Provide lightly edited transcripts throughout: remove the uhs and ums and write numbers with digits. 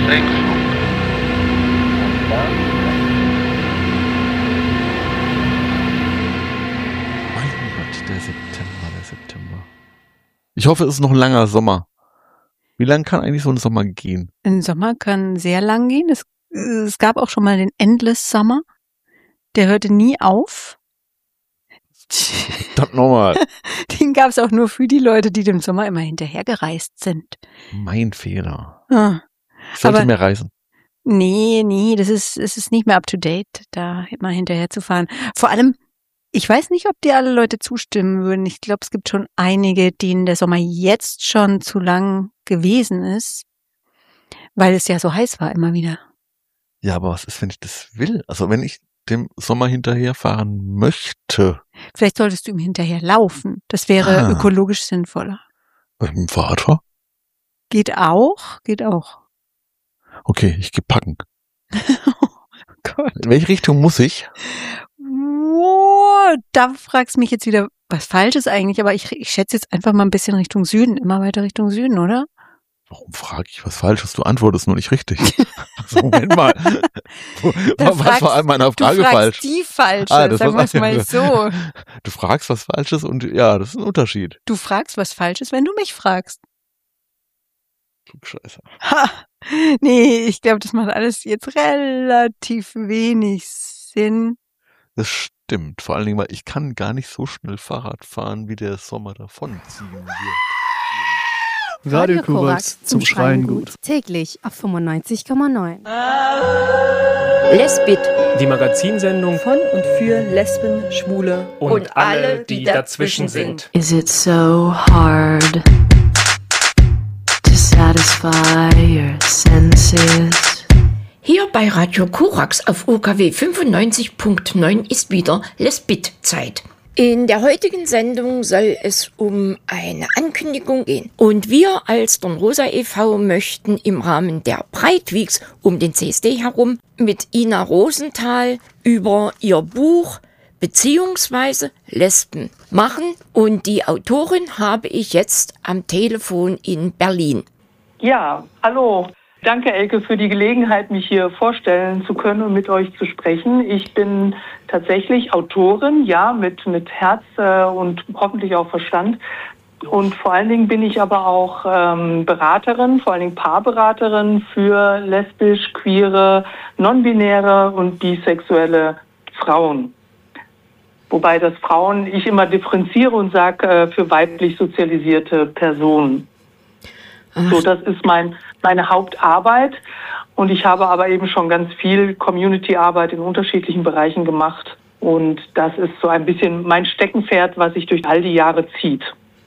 Denkflug. Mein Gott, der September. Ich hoffe, es ist noch ein langer Sommer. Wie lang kann eigentlich so ein Sommer gehen? Ein Sommer kann sehr lang gehen. Es gab auch schon mal den Endless Summer. Der hörte nie auf. Verdammt nochmal. Den gab es auch nur für die Leute, die dem Sommer immer hinterhergereist sind. Mein Fehler. Ah. Ich sollte Aber- mehr reisen. Nee, es ist nicht mehr up to date, da immer hinterher zu fahren. Vor allem, ich weiß nicht, ob dir alle Leute zustimmen würden. Ich glaube, es gibt schon einige, denen der Sommer jetzt schon zu lang gewesen ist, weil es ja so heiß war immer wieder. Ja, aber was ist, wenn ich das will? Also wenn ich dem Sommer hinterherfahren möchte. Vielleicht solltest du ihm hinterher laufen. Das wäre ökologisch sinnvoller. Mit dem Fahrrad fahren? Geht auch. Okay, ich geh packen. Oh Gott. In welche Richtung muss ich? Oh, da fragst du mich jetzt wieder was Falsches eigentlich, aber ich schätze jetzt einfach mal ein bisschen Richtung Süden, immer weiter Richtung Süden, oder? Warum frage ich was Falsches? Du antwortest nur nicht richtig. Also, Moment mal. Was war an meiner Frage du fragst falsch? die falsche, Das sagen wir es war- mal so. Du fragst was Falsches und ja, das ist ein Unterschied. Du fragst was Falsches, wenn du mich fragst. Klugscheißer. Ha! Nee, ich glaube, das macht alles jetzt relativ wenig Sinn. Das stimmt. Vor allen Dingen, weil ich kann gar nicht so schnell Fahrrad fahren, wie der Sommer davonziehen wird. Radio Korax zum Schreien gut. Täglich auf 95,9. Lesbit. Die Magazinsendung Von und für Lesben, Schwule und alle, die dazwischen sind. Is it so hard to satisfy your senses? Hier bei Radio Korax auf UKW 95.9 ist wieder Lesbit-Zeit. In der heutigen Sendung soll es um eine Ankündigung gehen. Und wir als Dornrosa e.V. möchten im Rahmen der Breitweeks um den CSD herum mit Ina Rosenthal über ihr Buch beziehungsweise Lesben machen. Und die Autorin habe ich jetzt am Telefon in Berlin. Ja, hallo. Danke, Elke, für die Gelegenheit, mich hier vorstellen zu können und mit euch zu sprechen. Ich bin tatsächlich Autorin, ja, mit Herz und hoffentlich auch Verstand. Und vor allen Dingen bin ich aber auch Beraterin, vor allen Dingen Paarberaterin für lesbisch, queere, non-binäre und bisexuelle Frauen. Wobei das Frauen ich immer differenziere und sage für weiblich sozialisierte Personen. So, das ist meine Hauptarbeit und ich habe aber eben schon ganz viel Community-Arbeit in unterschiedlichen Bereichen gemacht und das ist so ein bisschen mein Steckenpferd, was sich durch all die Jahre zieht.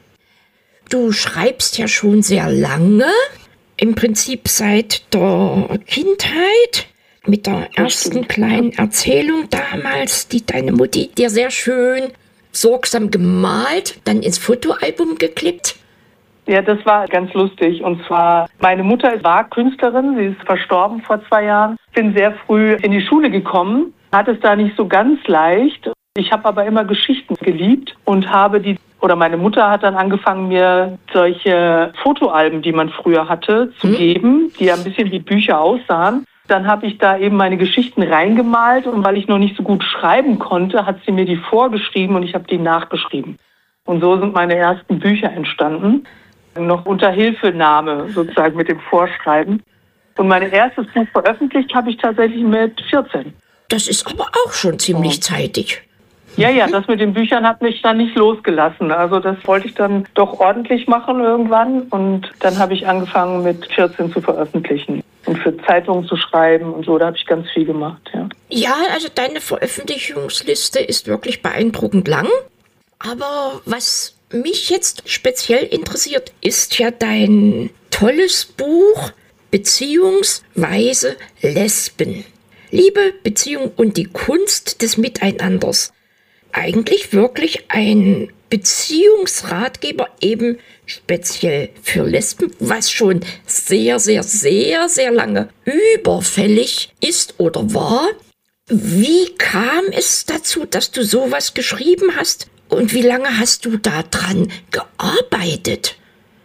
Du schreibst ja schon sehr lange, im Prinzip seit der Kindheit, mit der ersten kleinen Erzählung damals, die deine Mutti dir sehr schön sorgsam gemalt, dann ins Fotoalbum geklippt. Ja, das war ganz lustig. Und zwar, meine Mutter war Künstlerin, sie ist verstorben vor 2 Jahren. Bin sehr früh in die Schule gekommen, hatte es da nicht so ganz leicht. Ich habe aber immer Geschichten geliebt und meine Mutter hat dann angefangen, mir solche Fotoalben, die man früher hatte, zu geben, die ja ein bisschen wie Bücher aussahen. Dann habe ich da eben meine Geschichten reingemalt und weil ich noch nicht so gut schreiben konnte, hat sie mir die vorgeschrieben und ich habe die nachgeschrieben. Und so sind meine ersten Bücher entstanden. Noch unter Hilfenahme sozusagen mit dem Vorschreiben. Und mein erstes Buch veröffentlicht habe ich tatsächlich mit 14. Das ist aber auch schon ziemlich zeitig. Ja, das mit den Büchern hat mich dann nicht losgelassen. Also das wollte ich dann doch ordentlich machen irgendwann. Und dann habe ich angefangen mit 14 zu veröffentlichen. Und für Zeitungen zu schreiben und so, da habe ich ganz viel gemacht, ja. Ja, also deine Veröffentlichungsliste ist wirklich beeindruckend lang. Aber was mich jetzt speziell interessiert, ist ja dein tolles Buch beziehungsweise Lesben. Liebe, Beziehung und die Kunst des Miteinanders. Eigentlich wirklich ein Beziehungsratgeber eben speziell für Lesben, was schon sehr, sehr, sehr, sehr lange überfällig ist oder war. Wie kam es dazu, dass du sowas geschrieben hast? Und wie lange hast du da dran gearbeitet?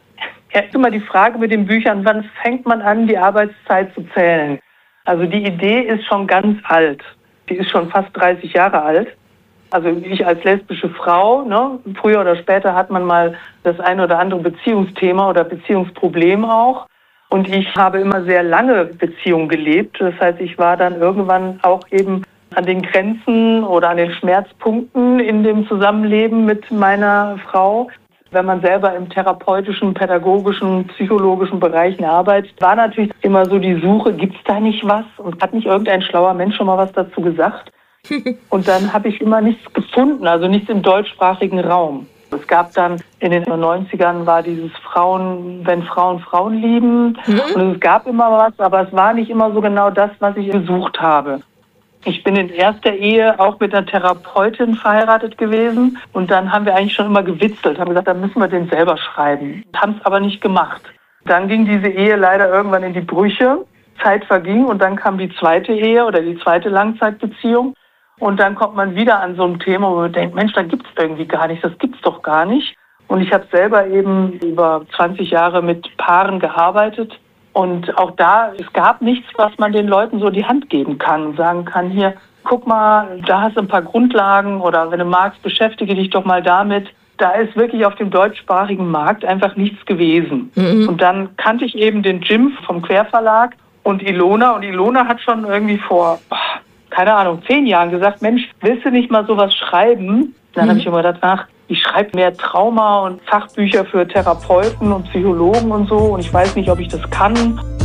Ja, ist immer die Frage mit den Büchern, wann fängt man an, die Arbeitszeit zu zählen? Also die Idee ist schon ganz alt. Die ist schon fast 30 Jahre alt. Also ich als lesbische Frau, ne, früher oder später hat man mal das ein oder andere Beziehungsthema oder Beziehungsproblem auch. Und ich habe immer sehr lange Beziehungen gelebt. Das heißt, ich war dann irgendwann auch eben an den Grenzen oder an den Schmerzpunkten in dem Zusammenleben mit meiner Frau. Wenn man selber im therapeutischen, pädagogischen, psychologischen Bereichen arbeitet, war natürlich immer so die Suche, gibt's da nicht was? Und hat nicht irgendein schlauer Mensch schon mal was dazu gesagt? Und dann habe ich immer nichts gefunden, also nichts im deutschsprachigen Raum. Es gab dann in den 90ern war dieses Frauen, wenn Frauen Frauen lieben. Und es gab immer was, aber es war nicht immer so genau das, was ich gesucht habe. Ich bin in erster Ehe auch mit einer Therapeutin verheiratet gewesen. Und dann haben wir eigentlich schon immer gewitzelt, haben gesagt, dann müssen wir den selber schreiben. Haben es aber nicht gemacht. Dann ging diese Ehe leider irgendwann in die Brüche. Zeit verging und dann kam die zweite Ehe oder die zweite Langzeitbeziehung. Und dann kommt man wieder an so ein Thema, wo man denkt, Mensch, da gibt's irgendwie gar nichts, das gibt's doch gar nicht. Und ich habe selber eben über 20 Jahre mit Paaren gearbeitet. Und auch da, es gab nichts, was man den Leuten so die Hand geben kann und sagen kann, hier, guck mal, da hast du ein paar Grundlagen oder wenn du magst, beschäftige dich doch mal damit. Da ist wirklich auf dem deutschsprachigen Markt einfach nichts gewesen. Und dann kannte ich eben den Jim vom Querverlag und Ilona. Und Ilona hat schon irgendwie vor, keine Ahnung, 10 Jahren gesagt, Mensch, willst du nicht mal sowas schreiben? Dann habe ich immer gedacht, ich schreibe mehr Trauma und Fachbücher für Therapeuten und Psychologen und so und ich weiß nicht, ob ich das kann.